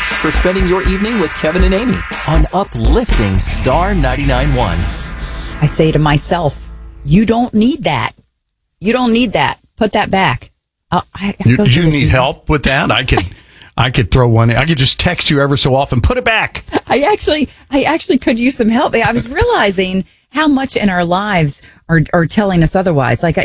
Thanks for spending your evening with Kevin and Amy on Uplifting Star 99.1. I say to myself, you don't need that. You don't need that. Put that back. You need help with that? I could throw one in. I could just text you ever so often. Put it back. I actually could use some help. I was realizing how much in our lives are telling us otherwise. Like,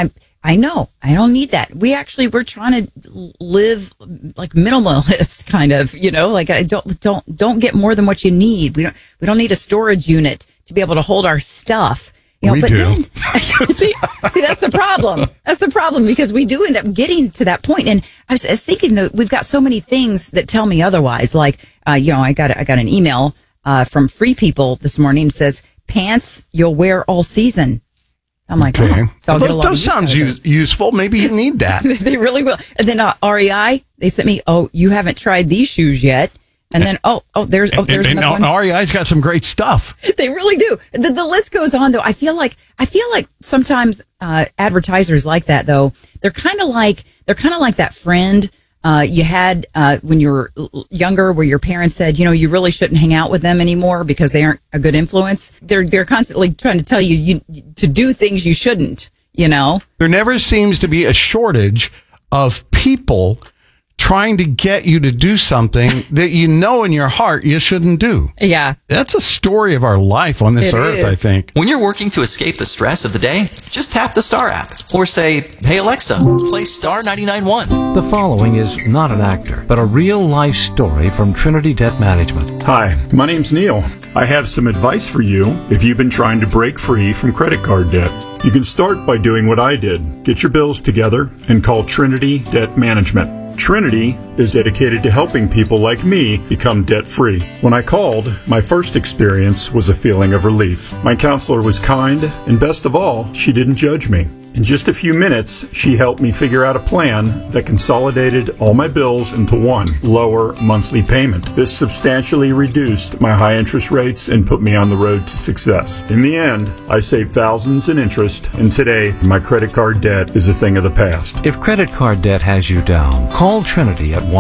I know I don't need that. We're trying to live like minimalist kind of, like I don't get more than what you need. We don't need a storage unit to be able to hold our stuff. We do. Then, see, that's the problem. That's the problem because we do end up getting to that point. And I was thinking that we've got so many things that tell me otherwise. Like, I got an email from Free People this morning that says pants you'll wear all season. I'm like, okay. So I'll get a lot those sounds useful. Maybe you need that. They really will. And then REI, they sent me, you haven't tried these shoes yet. And then, there's another one. REI's got some great stuff. They really do. The list goes on, though. I feel like sometimes advertisers like that, though. They're kind of like that friend you had when you were younger, where your parents said, you really shouldn't hang out with them anymore because they aren't a good influence. They're constantly trying to tell you to do things you shouldn't. There never seems to be a shortage of people trying to get you to do something that in your heart you shouldn't do. Yeah. That's a story of our life on this earth, I think. When you're working to escape the stress of the day, just tap the Star app. Or say, hey Alexa, play Star 99.1. The following is not an actor, but a real-life story from Trinity Debt Management. Hi, my name's Neil. I have some advice for you if you've been trying to break free from credit card debt. You can start by doing what I did. Get your bills together and call Trinity Debt Management. Trinity is dedicated to helping people like me become debt-free. When I called, my first experience was a feeling of relief. My counselor was kind, and best of all, she didn't judge me. In just a few minutes, she helped me figure out a plan that consolidated all my bills into one lower monthly payment. This substantially reduced my high interest rates and put me on the road to success. In the end, I saved thousands in interest, and today, my credit card debt is a thing of the past. If credit card debt has you down, call Trinity at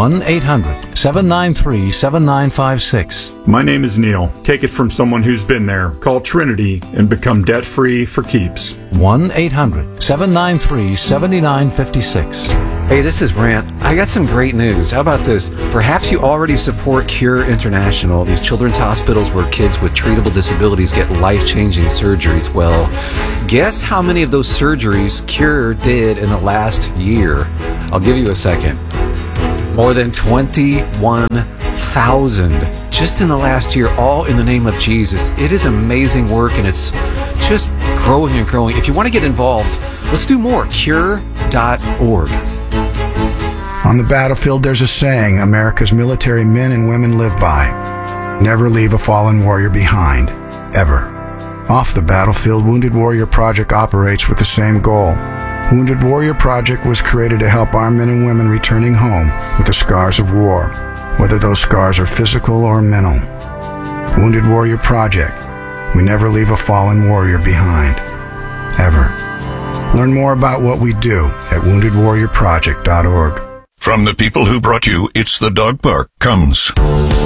1-800-793-7956. My name is Neil. Take it from someone who's been there. Call Trinity and become debt-free for keeps. 1-800-793-7956. Hey, this is Brant. I got some great news. How about this? Perhaps you already support Cure International, these children's hospitals where kids with treatable disabilities get life-changing surgeries. Well, guess how many of those surgeries Cure did in the last year? I'll give you a second. More than 21,000 just in the last year, all in the name of Jesus. It is amazing work, and it's just growing and growing. If you want to get involved, let's do more. Cure.org. On the battlefield, there's a saying America's military men and women live by. Never leave a fallen warrior behind, ever. Off the battlefield, Wounded Warrior Project operates with the same goal. Wounded Warrior Project was created to help our men and women returning home with the scars of war, whether those scars are physical or mental. Wounded Warrior Project. We never leave a fallen warrior behind, ever. Learn more about what we do at woundedwarriorproject.org. From the people who brought you It's the Dog Park comes